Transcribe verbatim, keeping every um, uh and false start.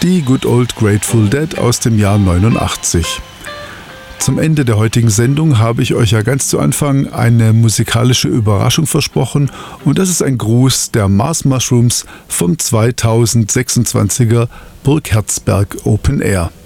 die Good Old Grateful Dead aus dem Jahr neunundachtzig. Zum Ende der heutigen Sendung habe ich euch ja ganz zu Anfang eine musikalische Überraschung versprochen und das ist ein Gruß der Mars Mushrooms vom zweitausendsechsundzwanziger Burg Herzberg Open Air.